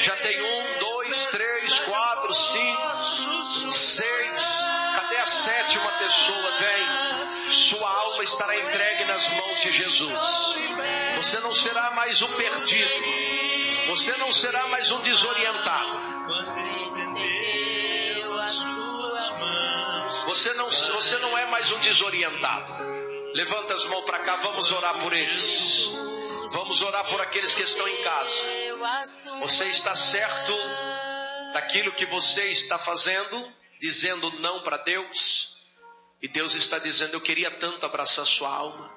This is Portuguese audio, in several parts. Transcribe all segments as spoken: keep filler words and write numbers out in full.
Já tem um, dois, três, quatro, cinco, seis. Cadê a sétima pessoa? Vem. Sua alma estará entregue nas mãos de Jesus. Você não será mais um perdido. Você não será mais um desorientado. Você não, você não é mais um desorientado. Levanta as mãos para cá, vamos orar por eles. Vamos orar por aqueles que estão em casa. Você está certo daquilo que você está fazendo, dizendo não para Deus? E Deus está dizendo: eu queria tanto abraçar sua alma.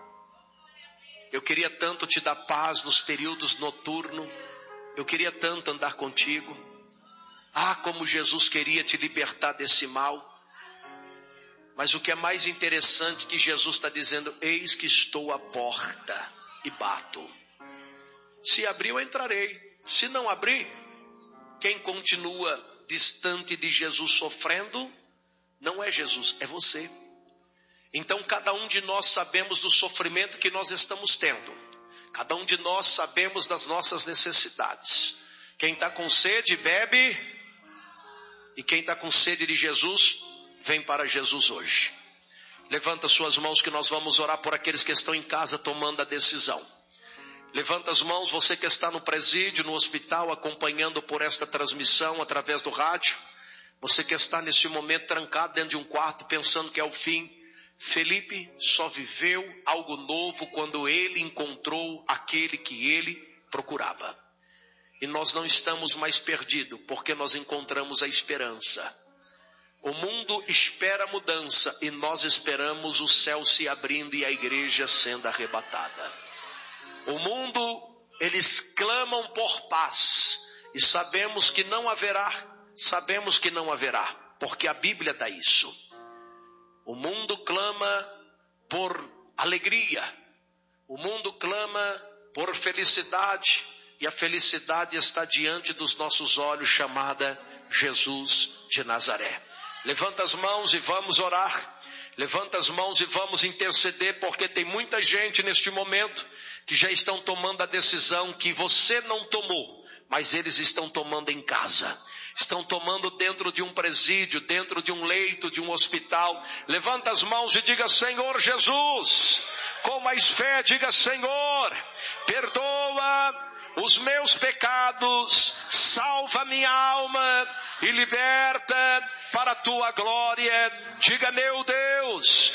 Eu queria tanto te dar paz nos períodos noturnos. Eu queria tanto andar contigo. Ah, como Jesus queria te libertar desse mal. Mas o que é mais interessante é que Jesus está dizendo: eis que estou à porta e bato. Se abrir, eu entrarei. Se não abrir, quem continua distante de Jesus sofrendo, não é Jesus, é você. Então cada um de nós sabemos do sofrimento que nós estamos tendo. Cada um de nós sabemos das nossas necessidades. Quem está com sede, bebe. E quem está com sede de Jesus, vem para Jesus hoje. Levanta suas mãos que nós vamos orar por aqueles que estão em casa tomando a decisão. Levanta as mãos, você que está no presídio, no hospital, acompanhando por esta transmissão através do rádio. Você que está nesse momento trancado dentro de um quarto, pensando que é o fim. Felipe só viveu algo novo quando ele encontrou aquele que ele procurava. E nós não estamos mais perdidos, porque nós encontramos a esperança. O mundo espera mudança e nós esperamos o céu se abrindo e a igreja sendo arrebatada. O mundo, eles clamam por paz e sabemos que não haverá, sabemos que não haverá, porque a Bíblia dá isso. O mundo clama por alegria, o mundo clama por felicidade e a felicidade está diante dos nossos olhos, chamada Jesus de Nazaré. Levanta as mãos e vamos orar. Levanta as mãos e vamos interceder, porque tem muita gente neste momento que já estão tomando a decisão que você não tomou, mas eles estão tomando em casa. Estão tomando dentro de um presídio, dentro de um leito, de um hospital. Levanta as mãos e diga: Senhor Jesus, com mais fé, diga: Senhor, perdoa os meus pecados, salva minha alma e liberta para a tua glória. Diga: meu Deus,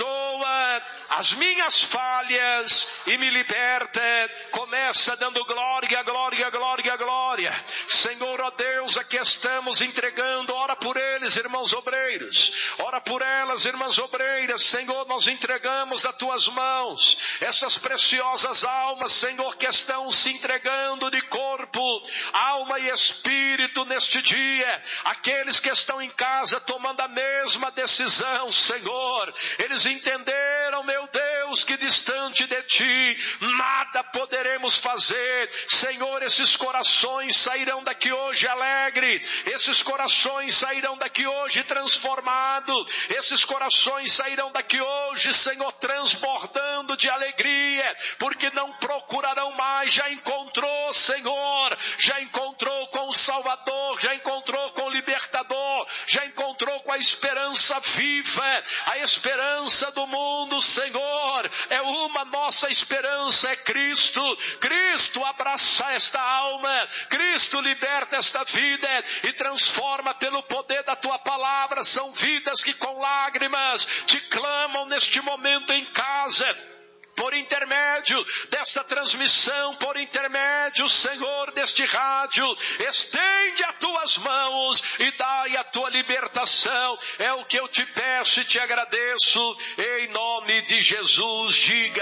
perdoa as minhas falhas e me liberta. Começa dando glória, glória, glória, glória. Senhor, ó Deus, aqui estamos entregando. Ora por eles, irmãos obreiros. Ora por elas, irmãs obreiras. Senhor, nós entregamos nas tuas mãos essas preciosas almas, Senhor, que estão se entregando de corpo, alma e espírito neste dia. Aqueles que estão em casa tomando a mesma decisão, Senhor. Eles entenderam, meu Deus, que distante de ti nada poderemos fazer. Senhor, esses corações sairão daqui hoje alegre. Esses corações sairão daqui hoje transformados. Esses corações sairão daqui hoje, Senhor, transbordando de alegria, porque não procurarão mais. Já encontrou, Senhor, já encontrou com o Salvador, já encontrou com o Libertador, já encontrou com a esperança viva, a esperança do mundo, Senhor. É uma, nossa esperança é Cristo. Cristo abraça esta alma, Cristo liberta esta vida e transforma pelo poder da tua palavra. São vidas que com lágrimas te clamam neste momento em casa, por intermédio desta transmissão, por intermédio, Senhor, deste rádio. Estende as tuas mãos e dai a tua libertação. É o que eu te peço e te agradeço, em nome de Jesus. Diga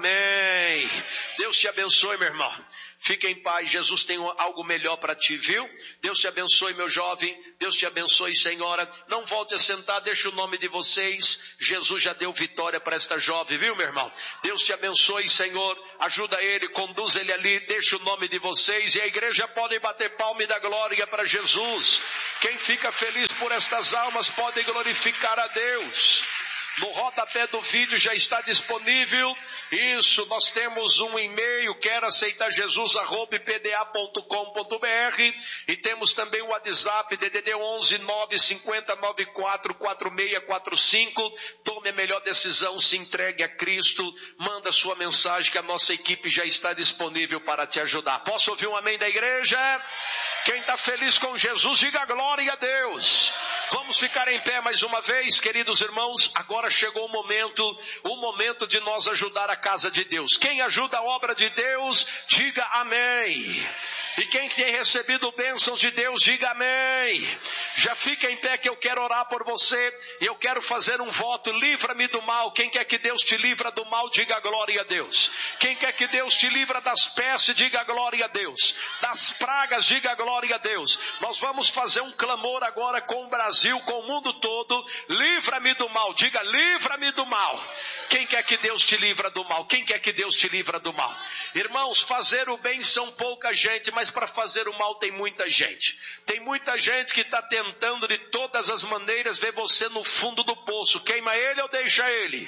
amém. Deus te abençoe, meu irmão. Fique em paz, Jesus tem algo melhor para ti, viu? Deus te abençoe, meu jovem. Deus te abençoe, senhora. Não volte a sentar, deixa o nome de vocês. Jesus já deu vitória para esta jovem, viu, meu irmão? Deus te abençoe, Senhor. Ajuda ele, conduz ele ali, deixa o nome de vocês. E a igreja pode bater palma e dar glória para Jesus. Quem fica feliz por estas almas pode glorificar a Deus. No rodapé do vídeo já está disponível. Isso, nós temos um e-mail, quero aceitar Jesus, arroba p d a ponto com ponto b r, e temos também o WhatsApp, D D D onze nove cinco zero nove quatro quatro seis quatro cinco. Tome a melhor decisão, se entregue a Cristo, manda sua mensagem que a nossa equipe já está disponível para te ajudar. Posso ouvir um amém da igreja? Quem está feliz com Jesus, diga glória a Deus. Vamos ficar em pé mais uma vez, queridos irmãos. Agora chegou o momento, o momento de nós ajudar a casa de Deus. Quem ajuda a obra de Deus, diga amém. E quem tem recebido bênçãos de Deus, diga amém. Já fica em pé que eu quero orar por você. E eu quero fazer um voto, livra-me do mal. Quem quer que Deus te livra do mal, diga glória a Deus. Quem quer que Deus te livra das pestes, diga glória a Deus. Das pragas, diga glória a Deus. Nós vamos fazer um clamor agora com o Brasil, com o mundo todo. Livra-me do mal, diga livra-me do mal. Quem quer que Deus te livra do mal? Quem quer que Deus te livra do mal? Irmãos, fazer o bem são pouca gente, mas para fazer o mal tem muita gente. Tem muita gente que está tentando de todas as maneiras ver você no fundo do poço. Queima ele ou deixa ele?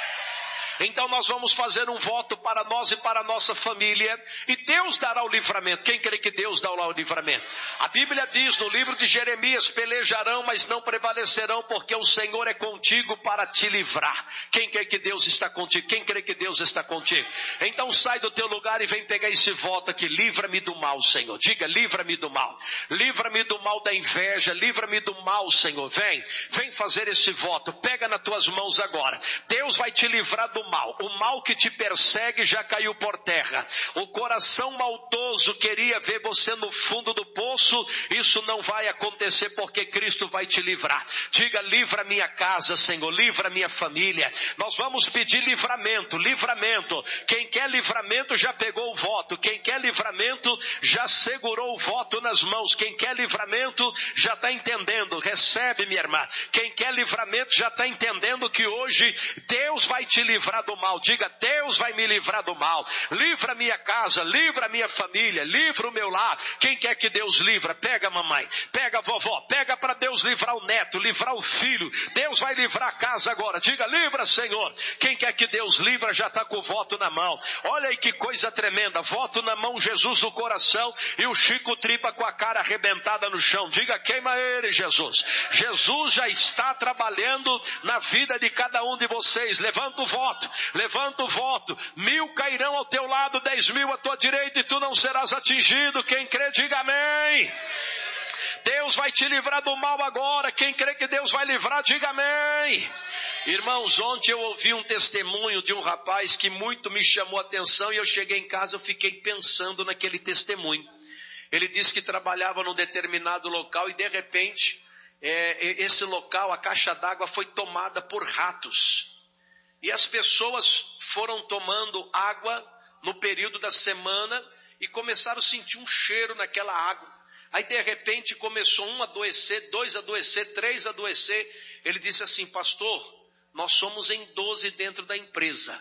Então nós vamos fazer um voto para nós e para a nossa família, e Deus dará o livramento. Quem crê que Deus dá o livramento? A Bíblia diz no livro de Jeremias, pelejarão, mas não prevalecerão, porque o Senhor é contigo para te livrar. Quem crê que Deus está contigo? Quem crê que Deus está contigo? Então sai do teu lugar e vem pegar esse voto aqui. Livra-me do mal, Senhor. Diga, livra-me do mal. Livra-me do mal da inveja. Livra-me do mal, Senhor. Vem, vem fazer esse voto. Pega nas tuas mãos agora. Deus vai te livrar do mal. O mal que te persegue já caiu por terra. O coração maldoso queria ver você no fundo do poço. Isso não vai acontecer, porque Cristo vai te livrar. Diga, livra minha casa, Senhor, livra minha família. Nós vamos pedir livramento, livramento. Quem quer livramento já pegou o voto. Quem quer livramento já segurou o voto nas mãos. Quem quer livramento já está entendendo. Recebe, minha irmã. Quem quer livramento já está entendendo que hoje Deus vai te livrar do mal. Diga, Deus vai me livrar do mal. Livra minha casa, livra minha família, livra o meu lar. Quem quer que Deus livra? Pega a mamãe, pega a vovó, pega para Deus livrar o neto, livrar o filho. Deus vai livrar a casa agora. Diga, livra, Senhor. Quem quer que Deus livra já está com o voto na mão. Olha aí que coisa tremenda. Voto na mão, Jesus no coração, e o Chico Tripa com a cara arrebentada no chão. Diga, queima ele, Jesus. Jesus já está trabalhando na vida de cada um de vocês. Levanta o voto. Levanta o voto. Mil cairão ao teu lado, dez mil à tua direita, e tu não serás atingido. Quem crê, diga amém. Deus vai te livrar do mal agora. Quem crê que Deus vai livrar, diga amém. Irmãos, ontem eu ouvi um testemunho de um rapaz que muito me chamou a atenção, e eu cheguei em casa, eu fiquei pensando naquele testemunho. Ele disse que trabalhava num determinado local e de repente é, esse local, a caixa d'água foi tomada por ratos. E as pessoas foram tomando água no período da semana e começaram a sentir um cheiro naquela água. Aí de repente começou um a adoecer, dois a adoecer, três a adoecer. Ele disse assim, pastor, nós somos em doze dentro da empresa.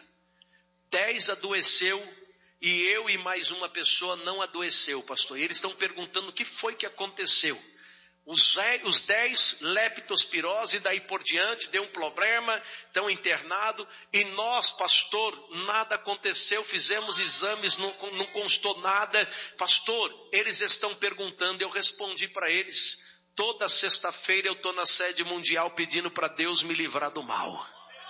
dez adoeceu e eu e mais uma pessoa não adoeceu, pastor. E eles estão perguntando o que foi que aconteceu. Os, os dez leptospirose, daí por diante, deu um problema, estão internados, e nós, pastor, nada aconteceu, fizemos exames, não, não constou nada. Pastor, eles estão perguntando, eu respondi para eles, toda sexta-feira eu estou na sede mundial pedindo para Deus me livrar do mal.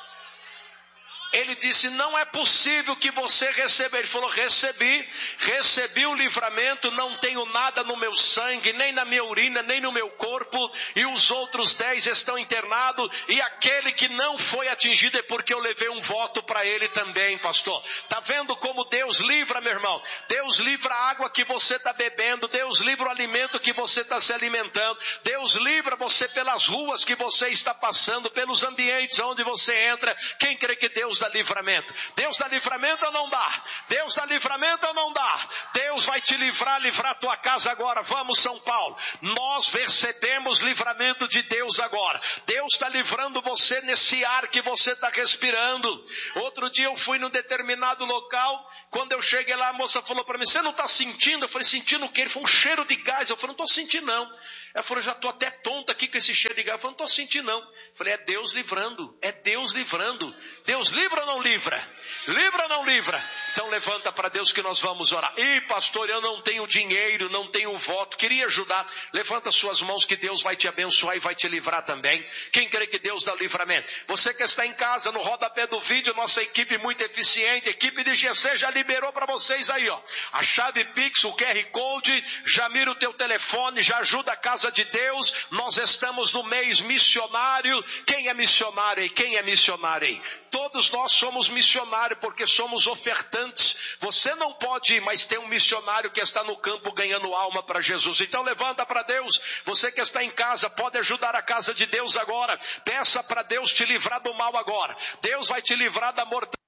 Ele disse, não é possível que você receba. Ele falou, recebi, recebi o livramento, não tenho nada no meu sangue, nem na minha urina, nem no meu corpo, e os outros dez estão internados, e aquele que não foi atingido é porque eu levei um voto para ele também, pastor. Está vendo como Deus livra, meu irmão? Deus livra a água que você está bebendo, Deus livra o alimento que você está se alimentando, Deus livra você pelas ruas que você está passando, pelos ambientes onde você entra. Quem crê que Deus dá livramento? Deus dá livramento ou não dá? Deus dá livramento ou não dá? Deus vai te livrar, livrar a tua casa agora. Vamos, São Paulo. Nós recebemos livramento de Deus agora. Deus está livrando você nesse ar que você está respirando. Outro dia eu fui num determinado local. Quando eu cheguei lá, a moça falou para mim, você não está sentindo? Eu falei, sentindo o quê? Ele falou, um cheiro de gás. Eu falei, não estou sentindo não. Ela falou, já estou até tonta aqui com esse cheiro de gás. Eu falei, não estou sentindo não. Eu falei, é Deus livrando, é Deus livrando. Deus livra ou não livra? Livra ou não livra? Então levanta para Deus que nós vamos orar. Ih, pastor, eu não tenho dinheiro, não tenho voto, queria ajudar. Levanta suas mãos que Deus vai te abençoar e vai te livrar também. Quem crê que Deus dá livramento? Você que está em casa, no rodapé do vídeo, nossa equipe muito eficiente, equipe de G C já liberou para vocês aí, ó. A chave Pix, o Q R Code, já mira o teu telefone, já ajuda a casa de Deus. Nós estamos no mês missionário. Quem é missionário aí? Quem é missionário aí? Todos nós somos missionários porque somos ofertantes. Você não pode ir, mas tem um missionário que está no campo ganhando alma para Jesus. Então levanta para Deus. Você que está em casa pode ajudar a casa de Deus agora. Peça para Deus te livrar do mal agora. Deus vai te livrar da mortalidade.